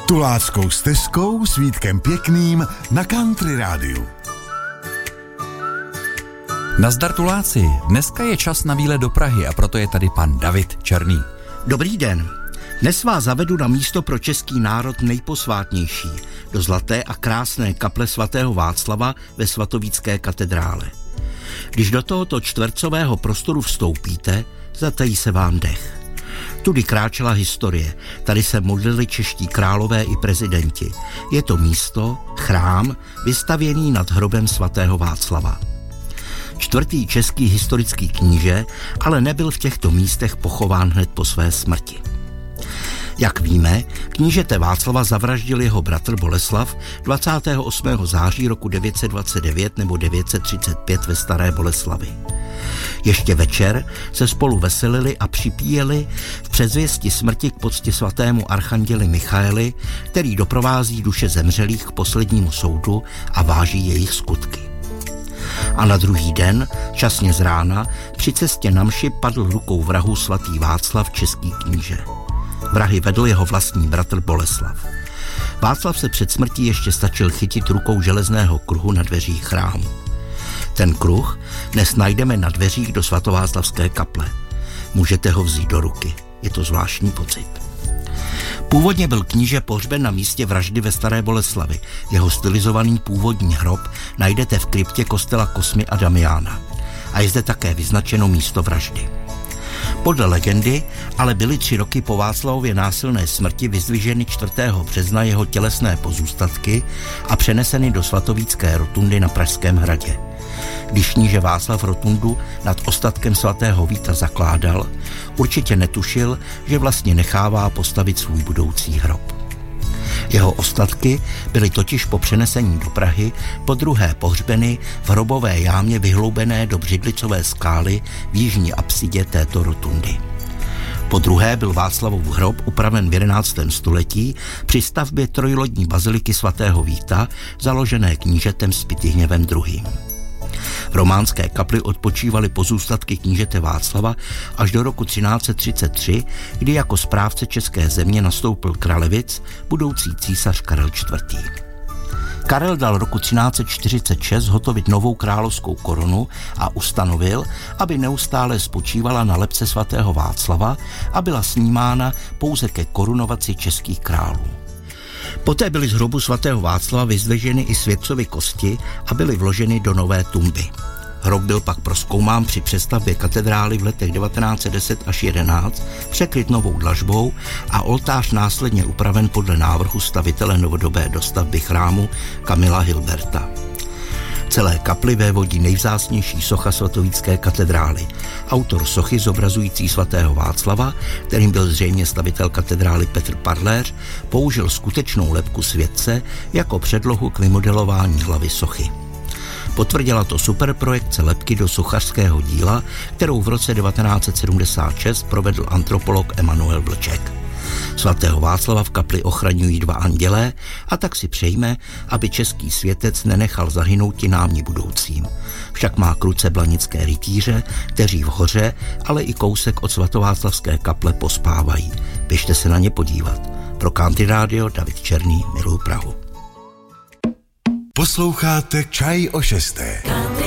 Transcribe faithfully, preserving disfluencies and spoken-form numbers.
Tuláckou stezkou s Vítkem Pěkným na Country rádiu. Nazdar Tuláci, dneska je čas na výlet do Prahy a proto je tady pan David Černý. Dobrý den. Dnes vás zavedu na místo pro český národ nejposvátnější, do zlaté a krásné kaple svatého Václava ve svatovícké katedrále. Když do tohoto čtvercového prostoru vstoupíte, zatají se vám dech. Tudy kráčela historie, tady se modlili čeští králové i prezidenti. Je to místo, chrám, vystavěný nad hrobem svatého Václava. Čtvrtý český historický kníže ale nebyl v těchto místech pochován hned po své smrti. Jak víme, knížete Václava zavraždil jeho bratr Boleslav dvacátého osmého září roku devět set dvacet devět nebo devět set třicet pět ve Staré Boleslavi. Ještě večer se spolu veselili a připíjeli v předzvěsti smrti k pocti svatému archanděli Michaeli, který doprovází duše zemřelých k poslednímu soudu a váží jejich skutky. A na druhý den, časně z rána, při cestě na mši padl rukou vrahů svatý Václav, český kníže. Vrahy vedl jeho vlastní bratr Boleslav. Václav se před smrtí ještě stačil chytit rukou železného kruhu na dveřích chrámu. Ten kruh dnes najdeme na dveřích do svatováclavské kaple. Můžete ho vzít do ruky. Je to zvláštní pocit. Původně byl kníže pohřben na místě vraždy ve Staré Boleslavi. Jeho stylizovaný původní hrob najdete v kryptě kostela Kosmy a Damiána. A je zde také vyznačeno místo vraždy. Podle legendy ale byly tři roky po Václavově násilné smrti vyzdviženy čtvrtého března jeho tělesné pozůstatky a přeneseny do svatovícké rotundy na Pražském hradě. Když kníže Václav rotundu nad ostatkem svatého Víta zakládal, určitě netušil, že vlastně nechává postavit svůj budoucí hrob. Jeho ostatky byly totiž po přenesení do Prahy podruhé pohřbeny v hrobové jámě vyhloubené do břidlicové skály v jižní apsidě této rotundy. Podruhé byl Václavův hrob upraven v jedenáctém století při stavbě trojlodní baziliky svatého Víta, založené knížetem Spytihněvem druhým. V románské kapli odpočívali pozůstatky knížete Václava až do roku třináct set třicet tři, kdy jako správce české země nastoupil kralevic, budoucí císař Karel čtvrtý. Karel dal roku třináct set čtyřicet šest hotovit novou královskou korunu a ustanovil, aby neustále spočívala na lebce svatého Václava a byla snímána pouze ke korunovaci českých králů. Poté byly z hrobu svatého Václava vyzdviženy i světcovy kosti a byly vloženy do nové tumby. Hrob byl pak prozkoumán při přestavbě katedrály v letech devatenáct set deset až jedenáct, překryt novou dlažbou a oltář následně upraven podle návrhu stavitele novodobé dostavby chrámu Kamila Hilberta. Celé kapli vévodí nejvzácnější socha svatovícké katedrály. Autor sochy zobrazující svatého Václava, kterým byl zřejmě stavitel katedrály Petr Parléř, použil skutečnou lebku světce jako předlohu k vymodelování hlavy sochy. Potvrdila to superprojekce lebky do sochařského díla, kterou v roce devatenáct set sedmdesát šest provedl antropolog Emanuel Vlček. Svatého Václava v kapli ochraňují dva andělé a tak si přejme, aby český světec nenechal zahynout ti námi budoucím. Však má k ruce blanické rytíře, kteří v hoře, ale i kousek od svatováclavské kaple pospávají. Běžte se na ně podívat. Pro Country rádio David Černý, miluju Prahu. Posloucháte Čaj o šesté.